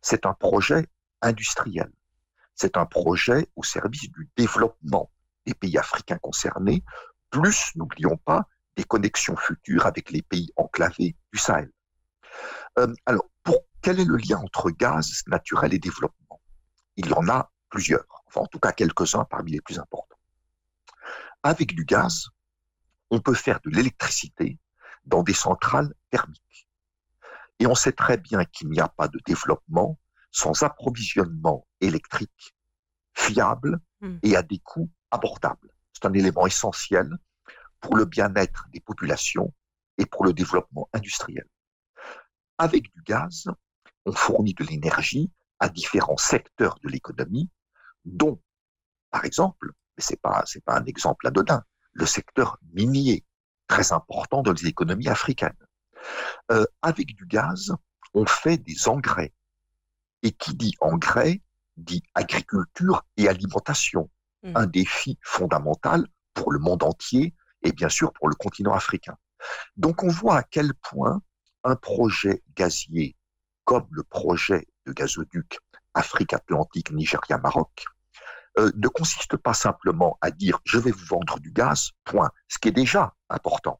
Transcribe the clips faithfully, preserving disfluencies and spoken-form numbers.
c'est un projet industriel. C'est un projet au service du développement des pays africains concernés, plus, n'oublions pas, des connexions futures avec les pays enclavés du Sahel. Euh, alors, pour, quel est le lien entre gaz naturel et développement? Il y en a plusieurs, enfin en tout cas quelques-uns parmi les plus importants. Avec du gaz, on peut faire de l'électricité dans des centrales thermiques. Et on sait très bien qu'il n'y a pas de développement sans approvisionnement électrique fiable mmh. et à des coûts abordables. C'est un élément essentiel pour le bien-être des populations et pour le développement industriel. Avec du gaz, on fournit de l'énergie à différents secteurs de l'économie, dont, par exemple, mais ce n'est pas, c'est pas un exemple anodin, le secteur minier, très important dans les économies africaines. Euh, avec du gaz, on fait des engrais. Et qui dit engrais, dit agriculture et alimentation. Mmh. Un défi fondamental pour le monde entier et bien sûr pour le continent africain. Donc on voit à quel point un projet gazier comme le projet de gazoduc Afrique-Atlantique-Nigeria-Maroc euh, ne consiste pas simplement à dire je vais vous vendre du gaz, point, ce qui est déjà important.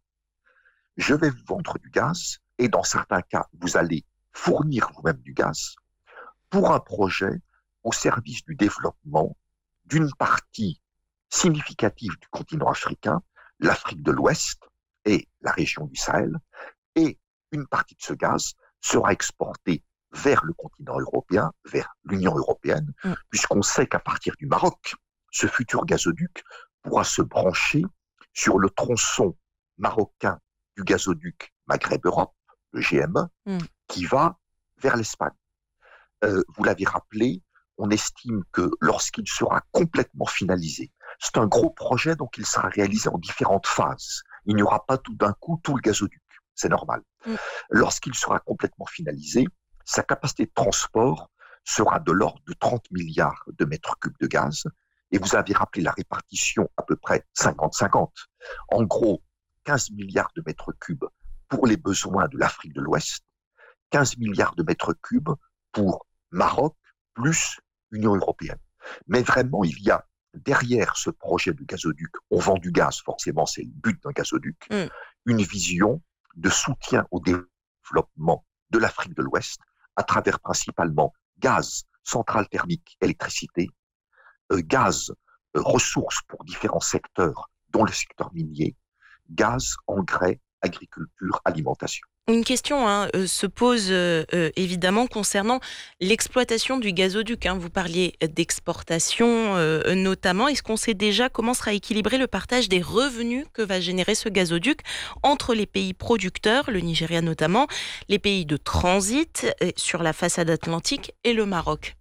Je vais vous vendre du gaz et dans certains cas, vous allez fournir vous-même du gaz pour un projet au service du développement d'une partie significative du continent africain, l'Afrique de l'Ouest et la région du Sahel, et une partie de ce gaz sera exportée vers le continent européen, vers l'Union européenne, mmh. puisqu'on sait qu'à partir du Maroc, ce futur gazoduc pourra se brancher sur le tronçon marocain du gazoduc Maghreb-Europe, le G M E, mmh. qui va vers l'Espagne. Euh, vous l'avez rappelé, on estime que lorsqu'il sera complètement finalisé, c'est un gros projet, donc il sera réalisé en différentes phases. Il n'y aura pas tout d'un coup tout le gazoduc, c'est normal. Mmh. Lorsqu'il sera complètement finalisé, sa capacité de transport sera de l'ordre de trente milliards de mètres cubes de gaz, et vous avez rappelé la répartition à peu près cinquante cinquante. En gros, quinze milliards de mètres cubes pour les besoins de l'Afrique de l'Ouest, quinze milliards de mètres cubes pour Maroc plus Union européenne. Mais vraiment, il y a derrière ce projet de gazoduc, on vend du gaz, forcément c'est le but d'un gazoduc, mm. une vision de soutien au développement de l'Afrique de l'Ouest à travers principalement gaz, centrales thermiques, électricité, euh, gaz, euh, ressources pour différents secteurs, dont le secteur minier, gaz, engrais, agriculture, alimentation. Une question hein, euh, se pose euh, euh, évidemment concernant l'exploitation du gazoduc. Hein. Vous parliez d'exportation euh, notamment. Est-ce qu'on sait déjà comment sera équilibré le partage des revenus que va générer ce gazoduc entre les pays producteurs, le Nigeria notamment, les pays de transit euh, sur la façade atlantique et le Maroc?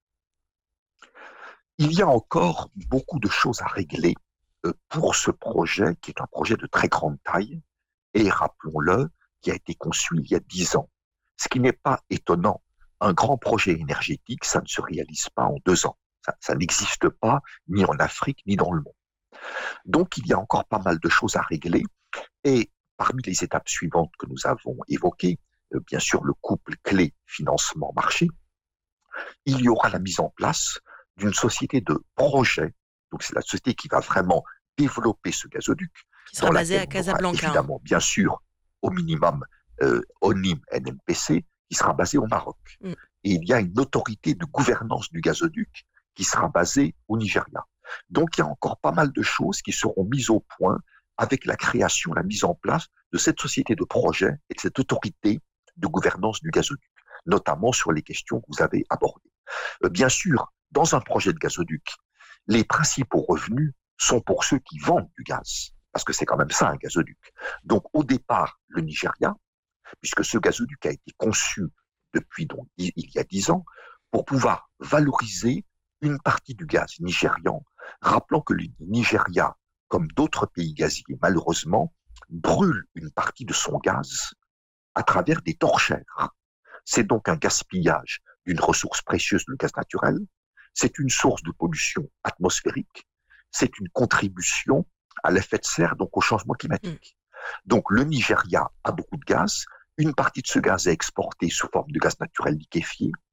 Il y a encore beaucoup de choses à régler euh, pour ce projet qui est un projet de très grande taille et rappelons-le, qui a été conçu il y a dix ans. Ce qui n'est pas étonnant. Un grand projet énergétique, ça ne se réalise pas en deux ans. Ça, ça n'existe pas ni en Afrique ni dans le monde. Donc, il y a encore pas mal de choses à régler. Et parmi les étapes suivantes que nous avons évoquées, euh, bien sûr, le couple clé financement-marché, il y aura la mise en place d'une société de projet. Donc, c'est la société qui va vraiment développer ce gazoduc. Qui sera basée à Casablanca. Évidemment, bien sûr, au minimum, euh, O N I M N M P C, qui sera basé au Maroc. Mm. Et il y a une autorité de gouvernance du gazoduc qui sera basée au Nigeria. Donc, il y a encore pas mal de choses qui seront mises au point avec la création, la mise en place de cette société de projet et de cette autorité de gouvernance du gazoduc, notamment sur les questions que vous avez abordées. Euh, bien sûr, dans un projet de gazoduc, les principaux revenus sont pour ceux qui vendent du gaz. Parce que c'est quand même ça un gazoduc. Donc au départ, le Nigeria, puisque ce gazoduc a été conçu depuis donc, il y a dix ans, pour pouvoir valoriser une partie du gaz nigérian, rappelant que le Nigeria, comme d'autres pays gaziers, malheureusement, brûle une partie de son gaz à travers des torchères. C'est donc un gaspillage d'une ressource précieuse, le gaz naturel, c'est une source de pollution atmosphérique, c'est une contribution à l'effet de serre, donc au changement climatique. Mmh. Donc le Nigeria a beaucoup de gaz, une partie de ce gaz est exportée sous forme de gaz naturel liquéfié,